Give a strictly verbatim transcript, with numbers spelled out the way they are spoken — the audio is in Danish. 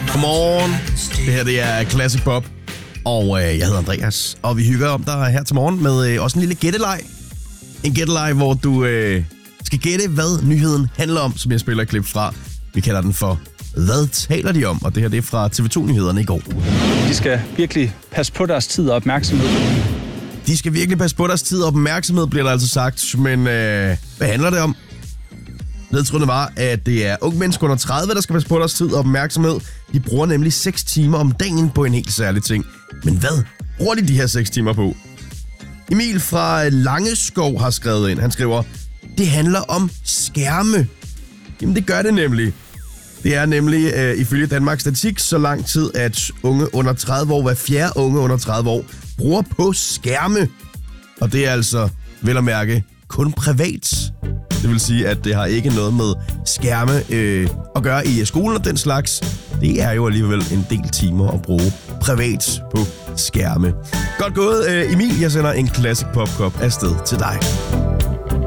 Godmorgen. Det her det er Classic Pop, og øh, jeg hedder Andreas, og vi hygger om dig her til morgen med øh, også en lille gætteleg. En gætteleg, hvor du øh, skal gætte, hvad nyheden handler om, som jeg spiller et klip fra. Vi kalder den for Hvad taler de om? Og det her det er fra T V to-nyhederne i går. De skal virkelig passe på deres tid og opmærksomhed. De skal virkelig passe på deres tid og opmærksomhed, bliver der altså sagt. Men øh, hvad handler det om? Ledtråden var, at det er unge mennesker under tredive, der skal passe på deres tid og opmærksomhed. De bruger nemlig seks timer om dagen på en helt særlig ting. Men hvad bruger de de her seks timer på? Emil fra Langeskov har skrevet ind. Han skriver, det handler om skærme. Jamen det gør det nemlig. Det er nemlig øh, ifølge Danmarks Statistik så lang tid, at unge under tredive år, hver fjerde unge under tredive år, bruger på skærme. Og det er altså, vel at mærke, kun privat. Det vil sige, at det har ikke noget med skærme øh, at gøre i skolen og den slags. Det er jo alligevel en del timer at bruge privat på skærme. Godt gået, øh, Emil. Jeg sender en Classic Pop-Cup afsted til dig.